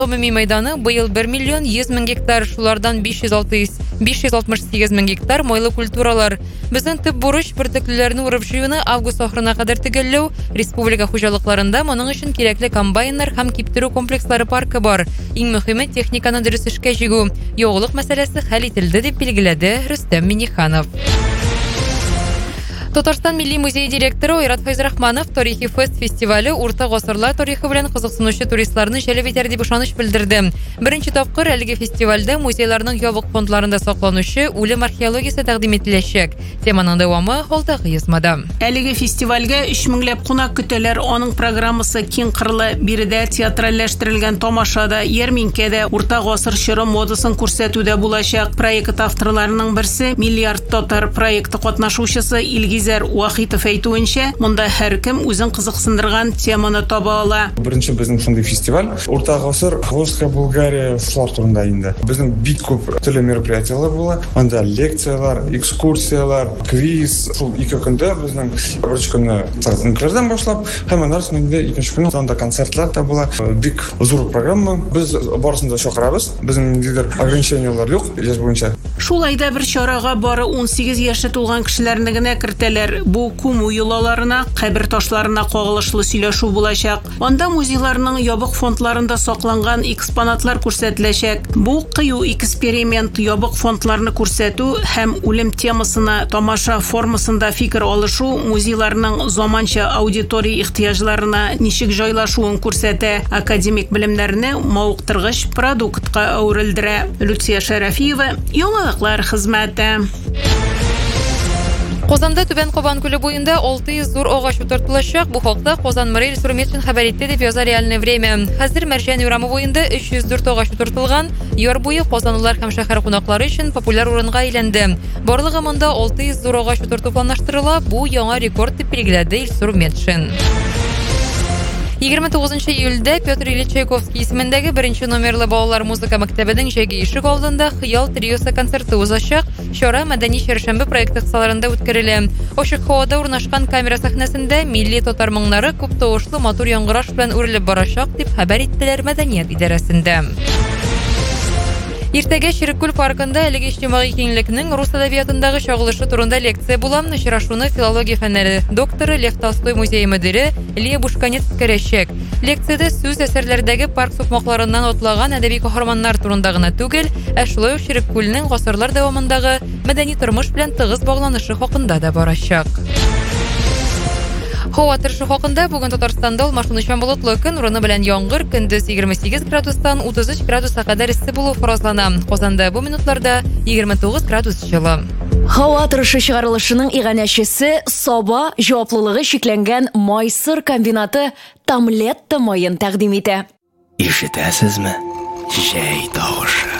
Гомуми мәйданы быел 1 миллион 100 мең гектар, шулардан 568 мең гектар майлы культуралар. Безнең төп бурыч бөртеклеләрне урып җыюны август ахырына кадәр төгәлләү. Республика хуҗалыкларында моның өчен кирәкле комбайннар һәм киптерү комплекслары паркы бар. Иң мөһиме техниканы дөрес эшкә җигү. Яулык мәсьәләсе хәл ителде дип билгеләде Рөстәм Миниханов. Татарстан Милли музей директоры Ойрат Файзрахманов тарихи фестивале урта гасырлар тарихы белән кызыксынучы туристларны җәлеп итәр дип ышаныч белдерде. Беренче тапкыр әлеге фестивальдә музейларның ябык фондларында сакланучы үлем археологиясе тәкъдим ителәчәк. Теманың дәвамы алдагы язмада. Әлеге фестивальгә 3 меңләп кунак көтәләр. Аның программасы киң кырлы, биредә театральләштерелгән тамашада, ярминкәдә, урта гасыр чоры модасын күрсәтүдә булачак. Проект авторларының берсе Миллиард татар проекты катнашучысы Илгизәр Вахитов әйтүенчә, монда һәркем үзен кызыксындырган теманы таба ала. Беренче безнең шундый фестиваль. Урта гасыр Волжская Булгария шулар турында инде. Безнең бик күп төрле мероприятиялар була. Анда лекциялар, экскурсиялар, квиз. Шул 2 көндә безнең беренче көнне сәгатьләрдән башлап, һәм аннан инде 2нче көнне анда концертлар да була. Бик зур программа. Без барысын да чакырабыз. Безнең ниндидер ограничениялар юк, яшь буенча. Шул айда бер чарага бары 18 яше тулган кешеләрне генә кертәләр. Бу Куму юлаларына, кабер ташларына кагылышлы сөйләшү булачак. Анда музейларның ябык фондларында сакланган экспонатлар күрсәтеләчәк. Бу кыю эксперимент ябык фондларны күрсәтү һәм үлем темасына тамаша формасында фикер алышу музейларның заманча аудитория ихтыяҗларына ничек җайлашуын күрсәтә, академик белемнәрне мавыктыргыч продуктка әверелдерә. Люция Шәрәфиева, Яңалыклар хезмәте. Казанда Түбән Кабан күле буенда 600 зур агач утыртылачак. Бу хакта Казан мэрия Сурметшин хәбәр итте дип яза Реальное время. Хәзер Мәрҗән урамы буенда 304 агач утыртылган. Яр буе казанлылар һәм шәһәр кунаклары өчен популяр урынга әйләнде. Барлыгы монда 600 зур агач утырту планлаштырыла. Бу яңа рекорд дип билгеләде Сурметшин. 29 июльдә Петр Ильич Чайковский исемендәге 1 номерлы балалар музыка мәктәбенең җәйге ишек алдында Хыял триосы концерты узачак. Чара мәдәни чәршәмбе проекты кысаларында үткәрелә. Ачык һавада урнашкан камера сәхнәсендә милли татар моңнары күп тавышлы матур яңгыраш белән үрелеп барачак дип хәбәр иттеләр мәдәният идарәсендә. Иртәгә Ширекүл паркында әлеге иҗтимагый киңлекнең рус әдәбиятындагы чагылышы турында лекция була. Очрашуны филология фәннәре докторы Лев Толстой музее мөдире Лия Бушканец үткәрәчәк. Лекциядә сүз әсәрләрдәге парк сукмакларыннан атлаган әдәби каһарманнар турында гына түгел, ә шулай ук Ширекүлнең гасырлар дәвамындагы мәдәни тормыш белән тыгыз багланышы хакында да барачак. Һава торышы хакында бүген Татарстанда алмашынучан болытлы көн урыны белән яңгыр, көндез 28 градустан 33 градуска кадәр иссе булу фаразлана. Казанда бу минутларда 29 градус җылы. Һава торышы чыгарылышының иганәчесе Саба җаваплылыгы шикләнгән майсыр комбинаты Тамлетта майын тәкъдим итә. Ишетәсезме? Җәй тавышы.